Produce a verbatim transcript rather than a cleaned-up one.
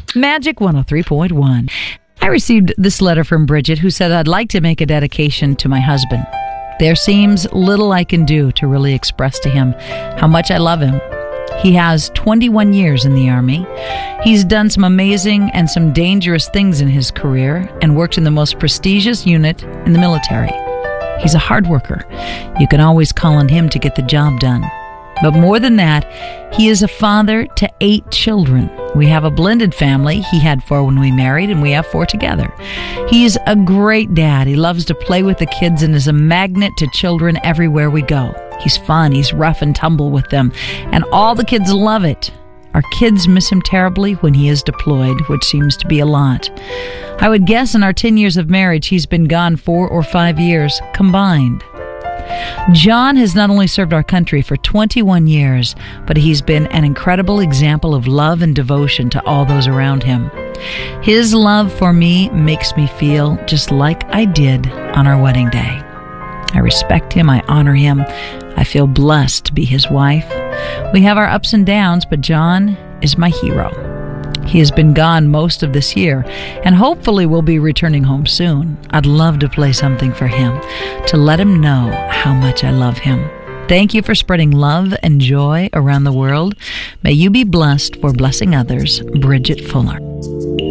Magic one oh three point one. I received this letter from Bridget, who said, I'd like to make a dedication to my husband. There seems little I can do to really express to him how much I love him. He has twenty-one years in the Army. He's done some amazing and some dangerous things in his career and worked in the most prestigious unit in the military. He's a hard worker. You can always call on him to get the job done. But more than that, he is a father to eight children. We have a blended family. He had four when we married, and we have four together. He's a great dad. He loves to play with the kids and is a magnet to children everywhere we go. He's fun. He's rough and tumble with them, and all the kids love it. Our kids miss him terribly when he is deployed, which seems to be a lot. I would guess in our ten years of marriage, he's been gone four or five years combined. John has not only served our country for twenty-one years, but he's been an incredible example of love and devotion to all those around him. His love for me makes me feel just like I did on our wedding day. I respect him. I honor him. I feel blessed to be his wife. We have our ups and downs, but John is my hero. He has been gone most of this year, and hopefully will be returning home soon. I'd love to play something for him, to let him know how much I love him. Thank you for spreading love and joy around the world. May you be blessed for blessing others. Bridget Fuller.